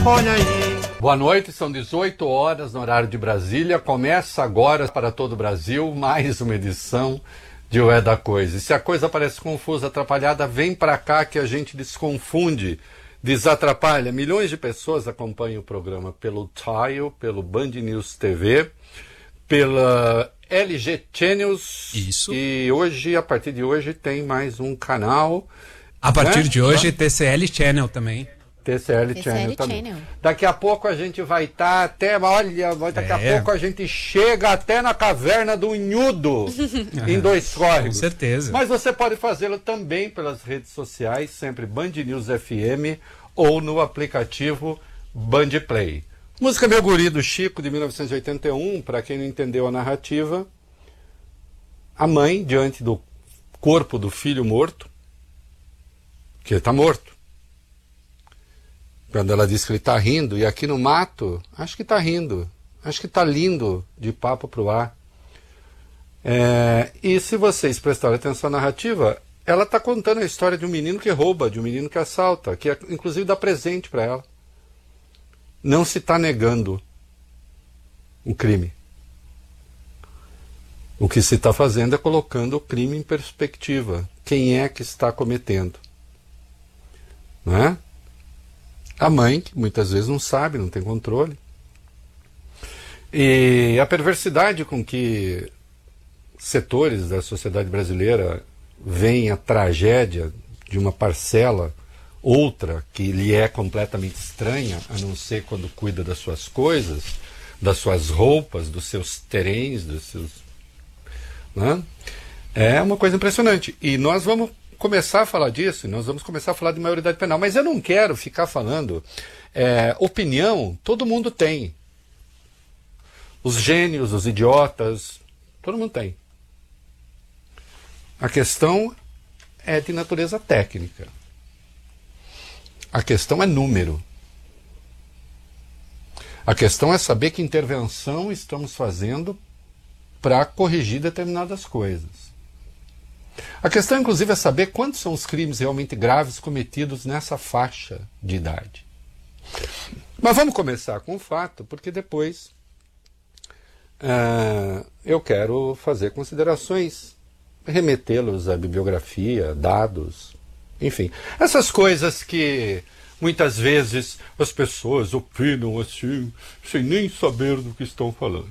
Olha aí. Boa noite, são 18 horas no horário de Brasília. Começa agora para todo o Brasil mais uma edição de O É da Coisa. E se a coisa parece confusa, atrapalhada, vem para cá que a gente desconfunde, desatrapalha. Milhões de pessoas acompanham o programa pelo Tile, pelo Band News TV, pela LG Channels. Isso. E hoje, a partir de hoje, tem mais um canal. A partir de hoje, TCL Channel também. TCL Channel também. Daqui a pouco a gente vai estar até, olha, daqui a pouco a gente chega até na caverna do Unhudo, em Dois Córregos. Com certeza. Mas você pode fazê-lo também pelas redes sociais, sempre Band News FM ou no aplicativo Band Play. Música Meu Guri do Chico, de 1981, para quem não entendeu a narrativa. A mãe, diante do corpo do filho morto, que ele está morto. Quando ela diz que ele está rindo, e aqui no mato, acho que está rindo, acho que está lindo de papo para o ar. E se vocês prestarem atenção à narrativa, ela está contando a história de um menino que rouba, de um menino que assalta, que inclusive dá presente para ela. Não se está negando o crime. O que se está fazendo é colocando o crime em perspectiva. Quem é que está cometendo? Não é? A mãe, que muitas vezes não sabe, não tem controle. E a perversidade com que setores da sociedade brasileira veem a tragédia de uma parcela, outra que lhe é completamente estranha, a não ser quando cuida das suas coisas, das suas roupas, dos seus terrenos, dos seus... Né? É uma coisa impressionante. E nós vamos começar a falar disso, nós vamos começar a falar de maioridade penal, mas eu não quero ficar falando opinião, todo mundo tem. Os gênios, os idiotas, todo mundo tem. A questão é de natureza técnica. A questão é número. A questão é saber que intervenção estamos fazendo para corrigir determinadas coisas. A questão, inclusive, é saber quantos são os crimes realmente graves cometidos nessa faixa de idade. Mas vamos começar com o fato, porque depois eu quero fazer considerações, remetê-los à bibliografia, dados, enfim. Essas coisas que muitas vezes as pessoas opinam assim, sem nem saber do que estão falando.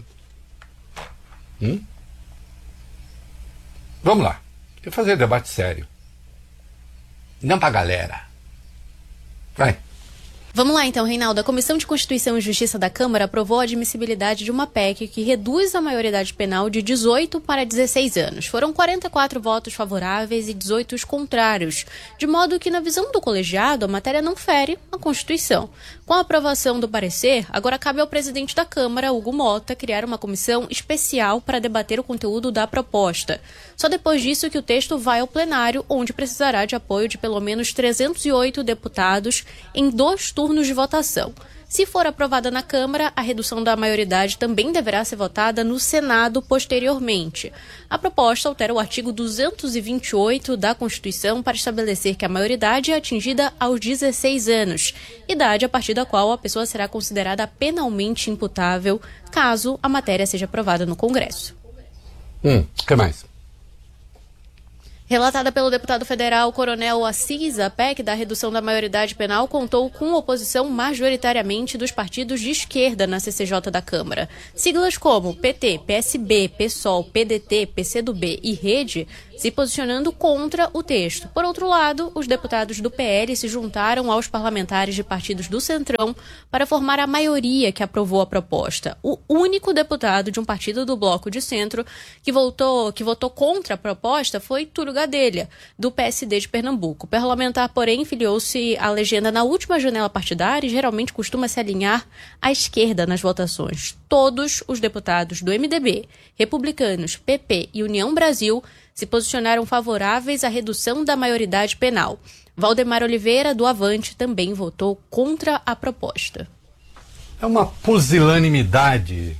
Vamos lá. Quero fazer debate sério. Não pra galera. Vai. Vamos lá então, Reinaldo. A Comissão de Constituição e Justiça da Câmara aprovou a admissibilidade de uma PEC que reduz a maioridade penal de 18 para 16 anos. Foram 44 votos favoráveis e 18 os contrários, de modo que, na visão do colegiado, a matéria não fere a Constituição. Com a aprovação do parecer, agora cabe ao presidente da Câmara, Hugo Mota, criar uma comissão especial para debater o conteúdo da proposta. Só depois disso que o texto vai ao plenário, onde precisará de apoio de pelo menos 308 deputados em 2 turnos de votação. Se for aprovada na Câmara, a redução da maioridade também deverá ser votada no Senado posteriormente. A proposta altera o artigo 228 da Constituição para estabelecer que a maioridade é atingida aos 16 anos, idade a partir da qual a pessoa será considerada penalmente imputável, caso a matéria seja aprovada no Congresso. O que mais? Relatada pelo deputado federal Coronel Assis, a PEC da redução da maioridade penal contou com oposição majoritariamente dos partidos de esquerda na CCJ da Câmara. Siglas como PT, PSB, PSOL, PDT, PCdoB e Rede se posicionando contra o texto. Por outro lado, os deputados do PL se juntaram aos parlamentares de partidos do Centrão para formar a maioria que aprovou a proposta. O único deputado de um partido do Bloco de Centro que votou contra a proposta foi Túlio Gadelha, do PSD de Pernambuco. O parlamentar, porém, filiou-se à legenda na última janela partidária e geralmente costuma se alinhar à esquerda nas votações. Todos os deputados do MDB, Republicanos, PP e União Brasil se posicionaram favoráveis à redução da maioridade penal. Valdemar Oliveira, do Avante, também votou contra a proposta. É uma pusilanimidade,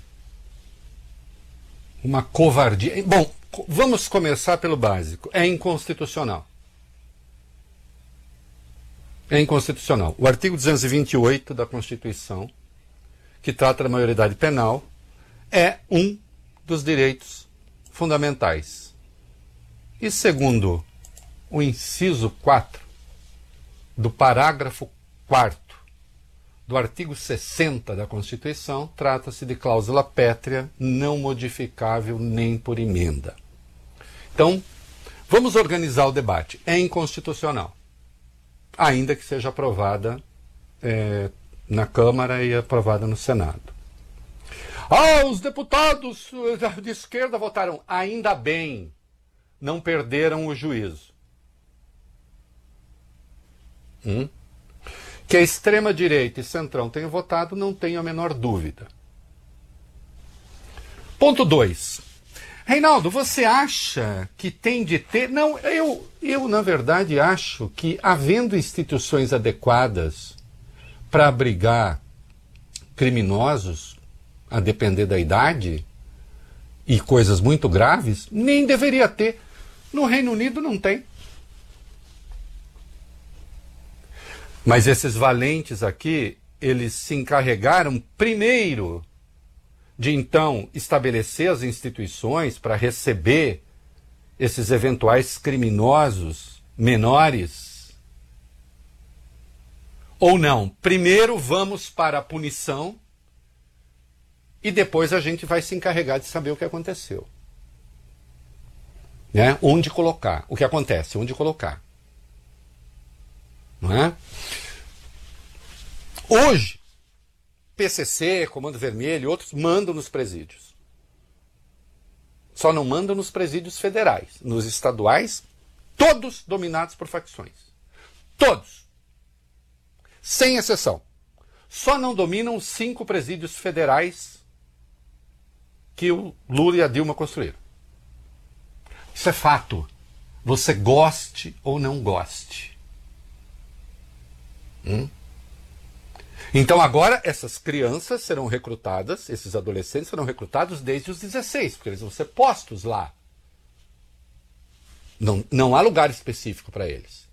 uma covardia. Bom, vamos começar pelo básico. É inconstitucional. É inconstitucional. O artigo 228 da Constituição, que trata da maioridade penal, é um dos direitos fundamentais. E segundo o inciso 4 do parágrafo 4º do artigo 60 da Constituição, trata-se de cláusula pétrea não modificável nem por emenda. Então, vamos organizar o debate. É inconstitucional, ainda que seja aprovada na Câmara e aprovada no Senado. Os deputados de esquerda votaram. Ainda bem, não perderam o juízo. Que a extrema-direita e centrão tenham votado, não tenho a menor dúvida. Ponto 2. Reinaldo, você acha que tem de ter... Não, eu na verdade, acho que, havendo instituições adequadas para abrigar criminosos, a depender da idade, e coisas muito graves, nem deveria ter. No Reino Unido não tem. Mas esses valentes aqui, eles se encarregaram primeiro de então estabelecer as instituições para receber esses eventuais criminosos menores. Ou não? Primeiro vamos para a punição e depois a gente vai se encarregar de saber o que aconteceu. Né? Onde colocar. O que acontece, onde colocar. Não é? Hoje, PCC, Comando Vermelho e outros mandam nos presídios. Só não mandam nos presídios federais. Nos estaduais, todos dominados por facções. Todos. Sem exceção. Só não dominam os 5 presídios federais que o Lula e a Dilma construíram. Isso é fato. Você goste ou não goste. Então agora essas crianças serão recrutadas, esses adolescentes serão recrutados desde os 16, porque eles vão ser postos lá. Não há lugar específico para eles.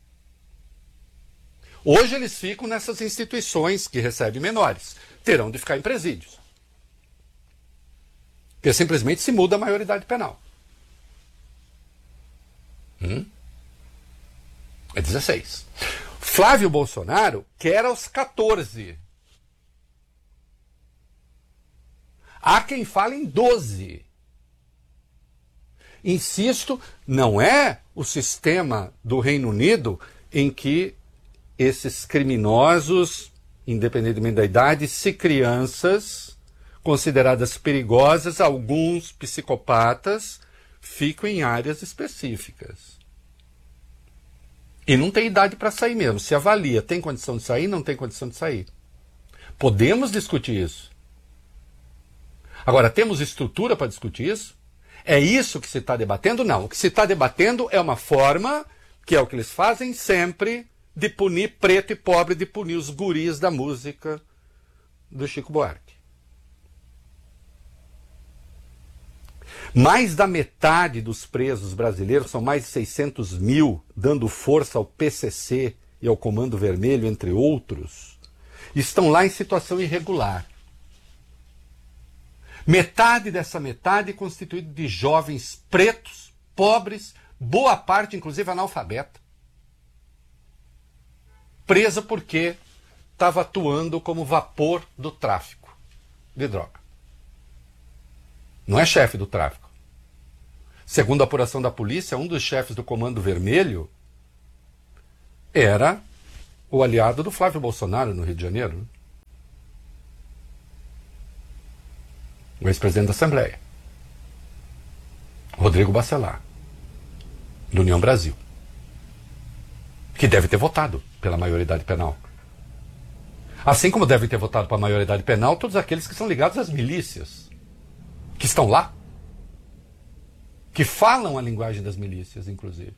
Hoje eles ficam nessas instituições que recebem menores. Terão de ficar em presídios. Porque simplesmente se muda a maioridade penal. É 16. Flávio Bolsonaro quer aos 14. Há quem fale em 12. Insisto, não é o sistema do Reino Unido em que esses criminosos, independentemente da idade, se crianças consideradas perigosas, alguns psicopatas, ficam em áreas específicas. E não tem idade para sair mesmo. Se avalia, tem condição de sair, não tem condição de sair. Podemos discutir isso. Agora, temos estrutura para discutir isso? É isso que se está debatendo? Não. O que se está debatendo é uma forma, que é o que eles fazem sempre, de punir preto e pobre, de punir os guris da música do Chico Buarque. Mais da metade dos presos brasileiros, são mais de 600 mil, dando força ao PCC e ao Comando Vermelho, entre outros, estão lá em situação irregular. Metade dessa metade é constituída de jovens pretos, pobres, boa parte, inclusive, analfabeta. Presa porque estava atuando como vapor do tráfico de droga. Não é chefe do tráfico. Segundo a apuração da polícia, um dos chefes do Comando Vermelho era o aliado do Flávio Bolsonaro no Rio de Janeiro. O ex-presidente da Assembleia, Rodrigo Bacelar, do União Brasil, que deve ter votado pela maioridade penal. Assim como devem ter votado para a maioridade penal todos aqueles que são ligados às milícias, que estão lá, que falam a linguagem das milícias, inclusive.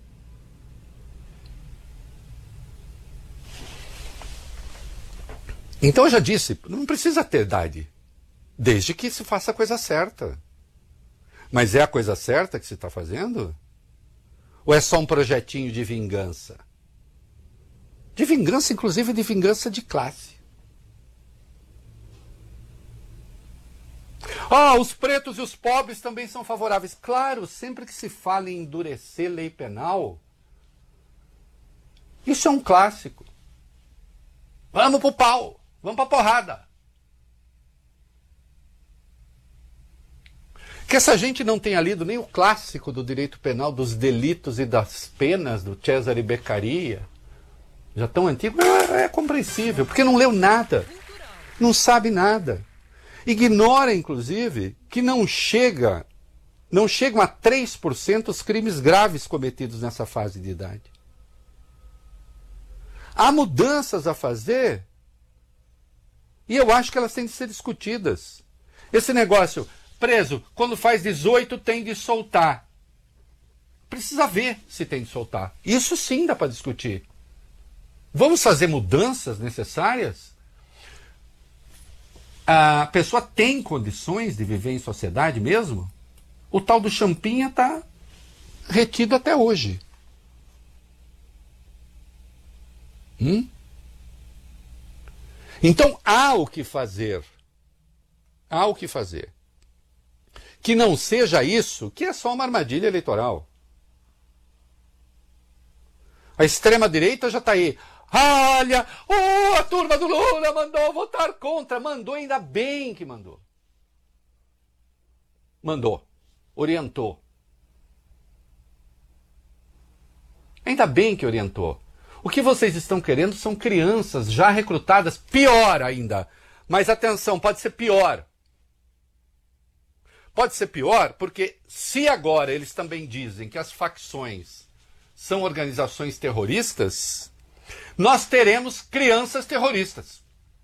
Então eu já disse, não precisa ter idade, desde que se faça a coisa certa. Mas é a coisa certa que se está fazendo? Ou é só um projetinho de vingança? De vingança, inclusive de vingança de classe. Os pretos e os pobres também são favoráveis. Claro, sempre que se fala em endurecer lei penal, isso é um clássico. Vamos pro pau, vamos pra porrada. Que essa gente não tenha lido nem o clássico do direito penal dos delitos e das penas do Cesare Beccaria, já tão antigo, é compreensível, porque não leu nada, não sabe nada. Ignora, inclusive, que não chegam a 3% os crimes graves cometidos nessa fase de idade. Há mudanças a fazer e eu acho que elas têm de ser discutidas. Esse negócio, preso, quando faz 18 tem de soltar. Precisa ver se tem de soltar. Isso sim dá para discutir. Vamos fazer mudanças necessárias? A pessoa tem condições de viver em sociedade mesmo? O tal do Champinha está retido até hoje. Então há o que fazer. Há o que fazer. Que não seja isso, que é só uma armadilha eleitoral. A extrema-direita já está aí. Olha, a turma do Lula mandou votar contra. Mandou, ainda bem que mandou. Mandou. Orientou. Ainda bem que orientou. O que vocês estão querendo são crianças já recrutadas, pior ainda. Mas atenção, pode ser pior. Pode ser pior porque se agora eles também dizem que as facções são organizações terroristas, nós teremos crianças terroristas.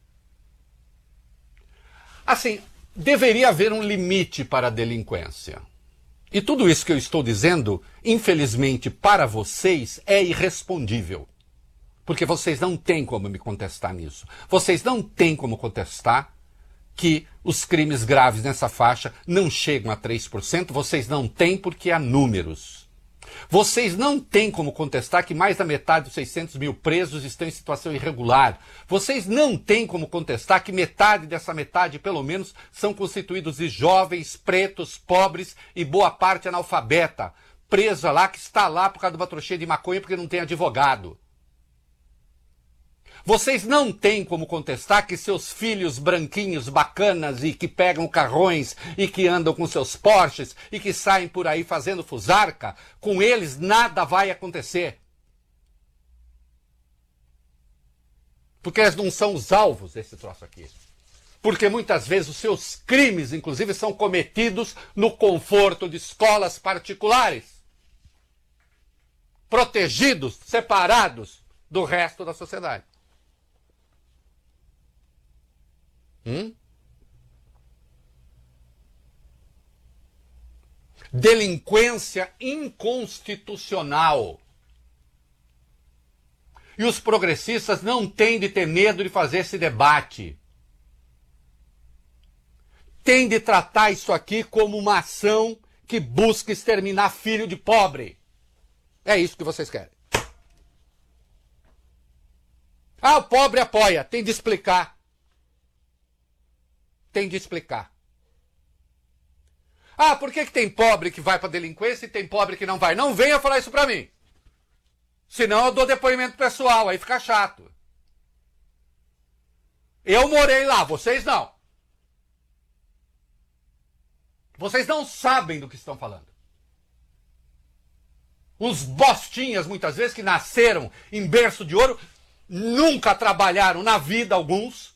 Assim, deveria haver um limite para a delinquência. E tudo isso que eu estou dizendo, infelizmente para vocês, é irrespondível. Porque vocês não têm como me contestar nisso. Vocês não têm como contestar que os crimes graves nessa faixa não chegam a 3%. Vocês não têm porque há números. Vocês não têm como contestar que mais da metade dos 600 mil presos estão em situação irregular. Vocês não têm como contestar que metade dessa metade, pelo menos, são constituídos de jovens, pretos, pobres e boa parte analfabeta, presa lá, que está lá por causa de uma trouxinha de maconha porque não tem advogado. Vocês não têm como contestar que seus filhos branquinhos, bacanas e que pegam carrões e que andam com seus Porsches e que saem por aí fazendo fusarca, com eles nada vai acontecer. Porque eles não são os alvos desse troço aqui. Porque muitas vezes os seus crimes, inclusive, são cometidos no conforto de escolas particulares. Protegidos, separados do resto da sociedade. Delinquência inconstitucional. E os progressistas não têm de ter medo de fazer esse debate. Tem de tratar isso aqui como uma ação que busca exterminar filho de pobre. É isso que vocês querem. O pobre apoia. Tem de explicar. Tem de explicar. Por que tem pobre que vai para delinquência e tem pobre que não vai? Não venha falar isso para mim. Senão eu dou depoimento pessoal, aí fica chato. Eu morei lá, vocês não. Vocês não sabem do que estão falando. Uns bostinhas, muitas vezes, que nasceram em berço de ouro, nunca trabalharam na vida, alguns.